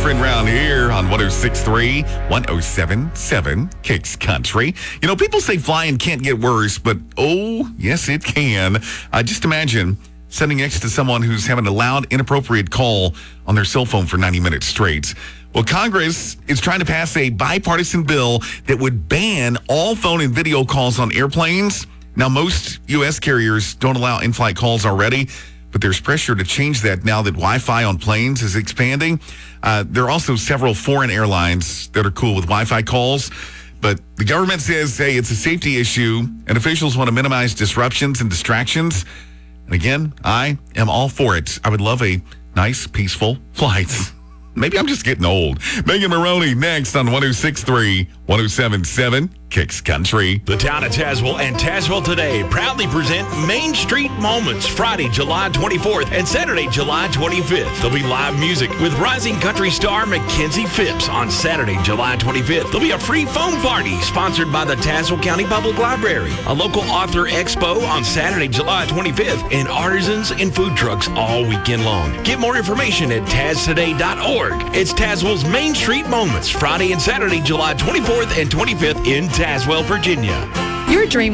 different round here on 106.3, 107.7 Kicks Country. You know, people say flying can't get worse, but oh, yes, it can. Just imagine sitting next to someone who's having a loud, inappropriate call on their cell phone for 90 minutes straight. Well, Congress is trying to pass a bipartisan bill that would ban all phone and video calls on airplanes. Now, most U.S. carriers don't allow in-flight calls already, but there's pressure to change that now that Wi-Fi on planes is expanding. There are also several foreign airlines that are cool with Wi-Fi calls, but the government says, hey, it's a safety issue, and officials want to minimize disruptions and distractions. And again, I am all for it. I would love a nice, peaceful flight. Maybe I'm just getting old. Megan Maroney next on 106.3, 107.7 Kicks Country. The town of Tazewell and Tazewell Today proudly present Main Street Moments Friday, July 24th and Saturday, July 25th. There'll be live music with rising country star Mackenzie Phipps on Saturday, July 25th. There'll be a free phone party sponsored by the Tazewell County Public Library, a local author expo on Saturday, July 25th, and artisans and food trucks all weekend long. Get more information at taztoday.org. It's Tazewell's Main Street Moments Friday and Saturday, July 24th and 25th in Tazewell, Virginia. Your dream